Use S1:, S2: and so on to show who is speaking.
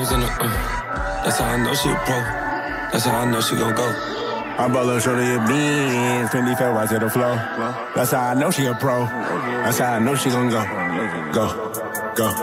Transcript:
S1: diamonds in the, that's how I know she a pro. That's how I know she gon' go.
S2: I bought little shorty a beans, 25 right to the floor. That's how I know she a pro. That's how I know she gon' go. Go, go.